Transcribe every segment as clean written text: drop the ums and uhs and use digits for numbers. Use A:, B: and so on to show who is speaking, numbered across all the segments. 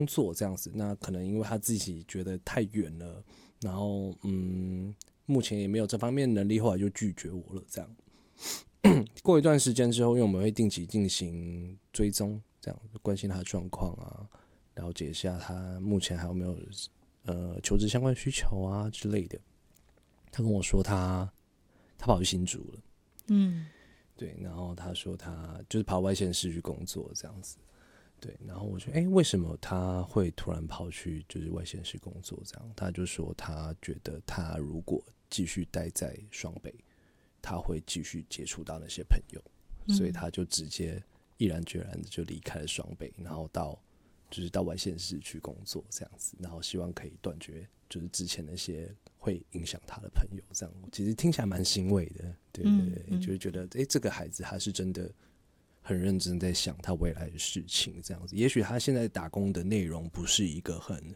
A: 作这样子。那可能因为他自己觉得太远了，然后目前也没有这方面的能力，后来就拒绝我了。这样过一段时间之后，因为我们会定期进行追踪，这样关心他的状况啊，了解一下他目前还有没有求职相关需求啊之类的。他跟我说他跑去新竹了，对，然后他说他就是跑外县市去工作这样子。对，然后我就为什么他会突然跑去就是外县市工作这样？他就说他觉得他如果继续待在双北，他会继续接触到那些朋友，所以他就直接毅然决然的就离开了双北，然后到外县市去工作这样子，然后希望可以断绝就是之前那些会影响他的朋友这样。其实听起来蛮欣慰的，对对对，就是觉得这个孩子他是真的很认真在想他未来的事情这样子。也许他现在打工的内容不是一个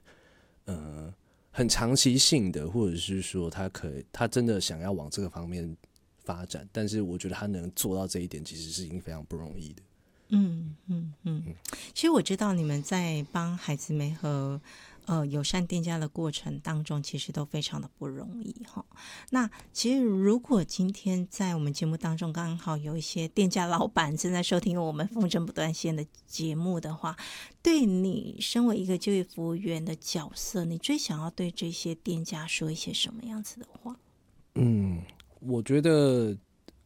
A: 很长期性的，或者是说他真的想要往这个方面发展，但是我觉得他能做到这一点其实是已经非常不容易的。
B: 其实我知道你们在帮孩子媒合友善店家的过程当中，其实都非常的不容易哈。那其实如果今天在我们节目当中刚好有一些店家老板正在收听我们风筝不断线的节目的话，对你身为一个就业服务员的角色，你最想要对这些店家说一些什么样子的话？
A: 我觉得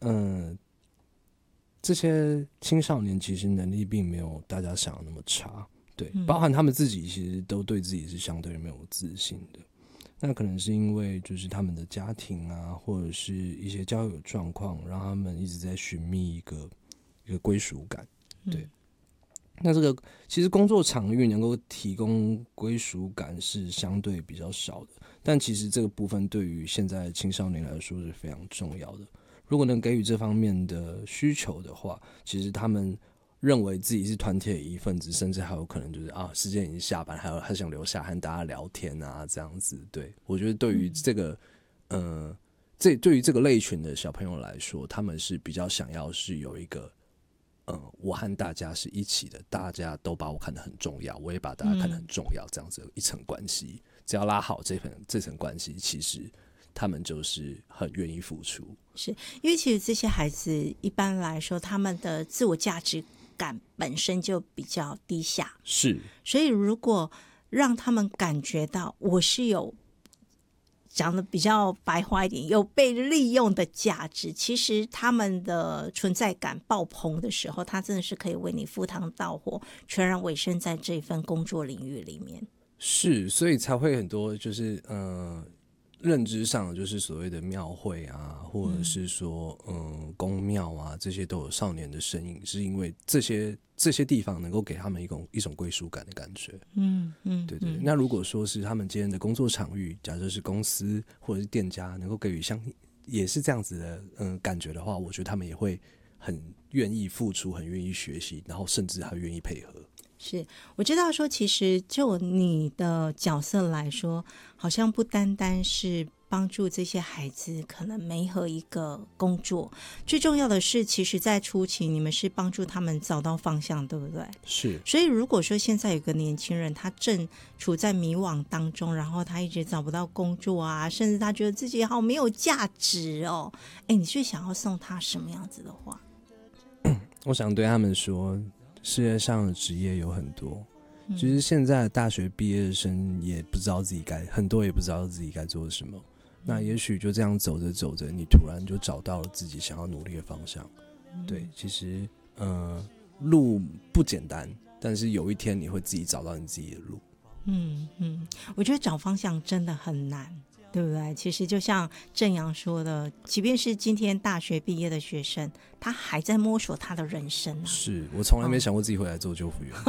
A: 这些青少年其实能力并没有大家想的那么差，对，包含他们自己其实都对自己是相对没有自信的。那可能是因为就是他们的家庭啊，或者是一些交友状况，让他们一直在寻觅一个归属感。对，那这个其实工作场域能够提供归属感是相对比较少的，但其实这个部分对于现在的青少年来说是非常重要的。如果能给予这方面的需求的话，其实他们认为自己是团体的一份子，甚至还有可能就是时间已经下班，还想留下和大家聊天啊，这样子。对，我觉得对于这个对于这个类群的小朋友来说，他们是比较想要是有一个我和大家是一起的，大家都把我看得很重要，我也把大家看得很重要，这样子一层关系，只要拉好这层关系，其实他们就是很愿意付出。
B: 是因为其实这些孩子一般来说，他们的自我价值感本身就比较低下，
A: 是，
B: 所以如果让他们感觉到我是有讲的比较白话一点，有被利用的价值，其实他们的存在感爆棚的时候，他真的是可以为你赴汤蹈火，全然委身在这份工作领域里面。
A: 是，所以才会很多就是认知上就是所谓的庙会啊，或者是说宫庙啊，这些都有少年的身影，是因为这些地方能够给他们一种归属感的感觉。对对。那如果说是他们今天的工作场域，假设是公司或者是店家能够给予也是这样子的感觉的话，我觉得他们也会很愿意付出，很愿意学习，然后甚至还愿意配合。
B: 是，我知道说，其实就你的角色来说，好像不单单是帮助这些孩子可能媒合一个工作，最重要的是，其实在初期你们是帮助他们找到方向，对不对？
A: 是。
B: 所以如果说现在有个年轻人，他正处在迷惘当中，然后他一直找不到工作啊，甚至他觉得自己好没有价值哦，你是想要送他什么样子的话？
A: 我想对他们说，世界上的职业有很多，其实现在的大学毕业生也不知道很多也不知道自己该做什么。那也许就这样走着走着，你突然就找到了自己想要努力的方向。对，其实路不简单，但是有一天你会自己找到你自己的路。
B: 我觉得找方向真的很难，对不对？其实就像正阳说的，即便是今天大学毕业的学生，他还在摸索他的人生啊。
A: 是，我从来没想过自己会来做救护员。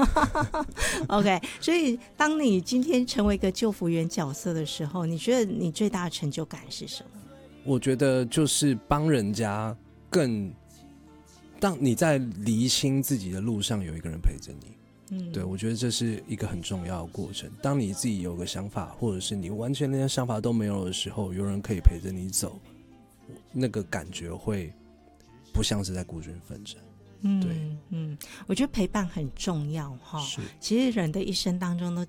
B: OK， 所以当你今天成为一个救护员角色的时候，你觉得你最大的成就感是什么？
A: 我觉得就是帮人家当你在厘清自己的路上有一个人陪着你。对，我觉得这是一个很重要的过程。当你自己有个想法，或者是你完全连想法都没有的时候，有人可以陪着你走，那个感觉会不像是在孤军奋战。 对，
B: 我觉得陪伴很重要哈。
A: 是，
B: 其实人的一生当中都